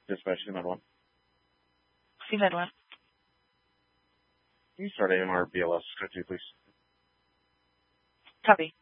Dispatch, CMed 1. CMed 1. Can you start AMR BLS, code 2, please? Copy.